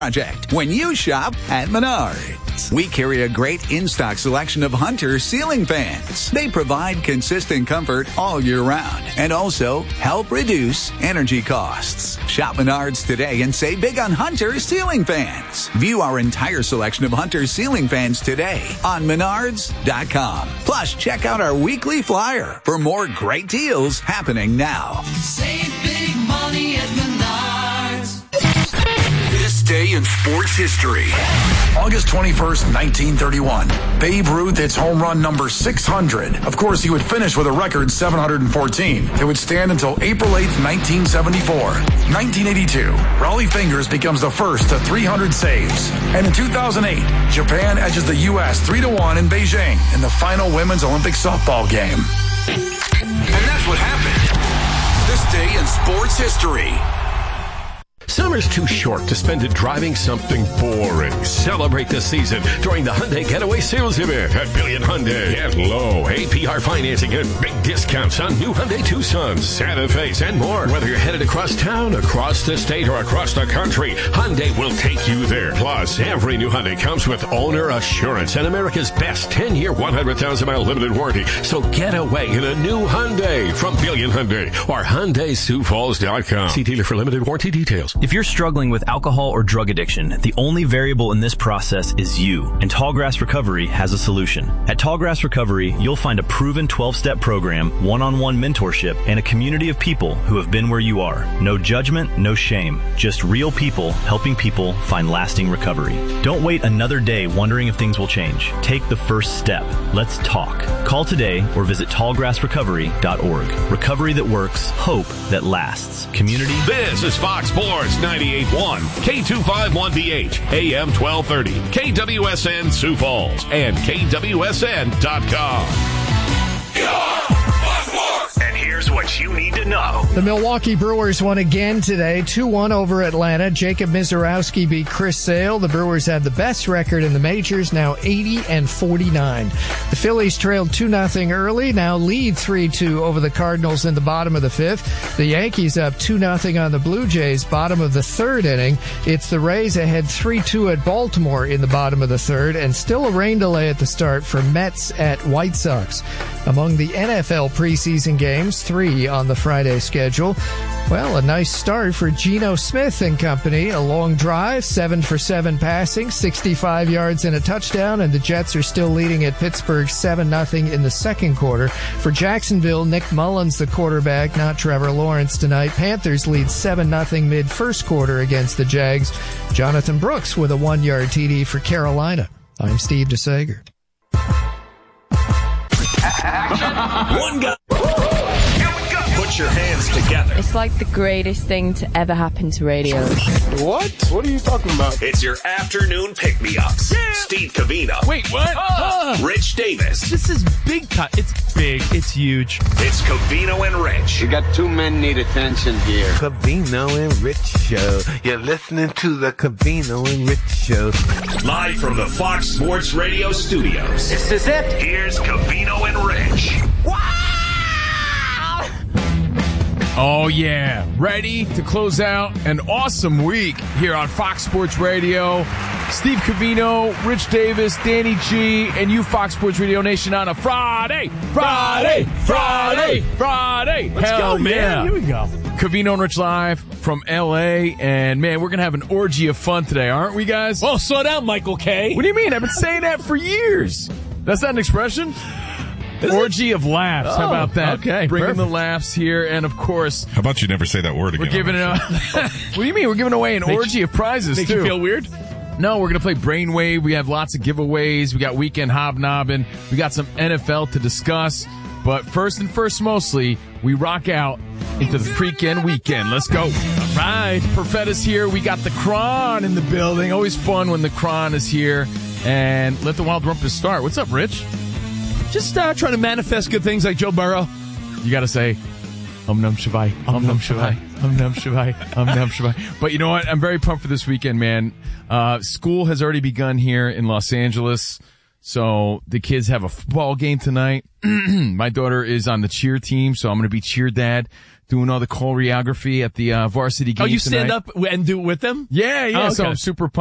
project when you shop at Menards. We carry a great in-stock selection of Hunter ceiling fans. They provide consistent comfort all year round and also help reduce energy costs. Shop Menards today and save big on Hunter ceiling fans. View our entire selection of Hunter ceiling fans today on Menards.com. Plus, check out our weekly flyer for more great deals happening now. Save big money at Menards. This day in sports history. August 21st, 1931. Babe Ruth hits home run number 600. Of course, he would finish with a record 714. It would stand until April 8th, 1974. 1982. Rollie Fingers becomes the first to 300 saves. And in 2008, Japan edges the U.S. 3-1 in Beijing in the final women's Olympic softball game. And that's what happened. This day in sports history. Summer's too short to spend it driving something boring. Celebrate the season during the Hyundai Getaway Sales Event at Billion Hyundai. Get low APR financing and big discounts on new Hyundai Tucsons, Santa Fe's, and more. Whether you're headed across town, across the state, or across the country, Hyundai will take you there. Plus, every new Hyundai comes with owner assurance and America's best 10-year, 100,000-mile limited warranty. So get away in a new Hyundai from Billion Hyundai or HyundaiSiouxFalls.com. See dealer for limited warranty details. If you're struggling with alcohol or drug addiction, the only variable in this process is you, and Tallgrass Recovery has a solution. At Tallgrass Recovery, you'll find a proven 12-step program, one-on-one mentorship, and a community of people who have been where you are. No judgment, no shame, just real people helping people find lasting recovery. Don't wait another day wondering if things will change. Take the first step. Let's talk. Call today or visit tallgrassrecovery.org. Recovery that works, hope that lasts. Community. This is Fox Sports 98.1, K251BH, AM 1230, KWSN Sioux Falls, and KWSN.com. And here's what you need to know. The Milwaukee Brewers won again today, 2-1 over Atlanta. Jacob Mizorowski beat Chris Sale. The Brewers have the best record in the majors, now 80-49. The Phillies trailed 2-0 early, now lead 3-2 over the Cardinals in the bottom of the fifth. The Yankees up 2-0 on the Blue Jays, bottom of the third inning. It's the Rays ahead 3-2 at Baltimore in the bottom of the third, and still a rain delay at the start for Mets at White Sox. Among the NFL preseason games, 3 on the Friday schedule. Well, a nice start for Geno Smith and company. A long drive, 7 for 7 passing, 65 yards and a touchdown, and the Jets are still leading at Pittsburgh 7-0 in the second quarter. For Jacksonville, Nick Mullins, the quarterback, not Trevor Lawrence tonight. Panthers lead 7-0 mid-first quarter against the Jags. Jonathan Brooks with a 1-yard TD for Carolina. I'm Steve DeSager. One guy. Put your hands together. It's like the greatest thing to ever happen to radio. What? What are you talking about? It's your afternoon pick-me-ups. Yeah. Steve Covino. Wait, what? Rich Davis. This is big time. It's big. It's huge. It's Covino and Rich. We got 2 men need attention here. Covino and Rich Show. You're listening to the Covino and Rich Show. Live from the Fox Sports Radio studios. This is it. Here's Covino and Rich. Oh, yeah. Ready to close out an awesome week here on Fox Sports Radio. Steve Covino, Rich Davis, Danny G, and you Fox Sports Radio Nation on a Friday. Friday. Let's Hell go, man. Yeah. Here we go. Covino and Rich live from L.A., and, man, we're going to have an orgy of fun today, aren't we, guys? Well, slow down, Michael K. What do you mean? I've been saying that for years. That's not an expression? Orgy of laughs. How about that? Okay, Bringing perfect. the laughs here, and of course, how about you never say that word again? we're giving it. What do you mean? We're giving away an orgy of prizes Make too. you feel weird? No, we're gonna play Brainwave. We have lots of giveaways. We got Weekend Hobnobbing. We got some NFL to discuss. But first and first, mostly, we rock out into the freaking weekend. Let's go. All right, Perfetta's here. We got the Cron in the building. Always fun when the Cron is here. And let the Wild Rumpus start. What's up, Rich? Just trying to manifest good things like Joe Burrow. You got to say, Num Shivai, Num Shivai, Num Shivai, Num Shivai. But you know what? I'm very pumped for this weekend, man. School has already begun here in Los Angeles. So the kids have a football game tonight. My daughter is on the cheer team, so I'm going to be cheer dad doing all the choreography at the varsity games. Oh, you stand tonight. up and do it with them? Yeah. Oh, okay. So I'm super pumped.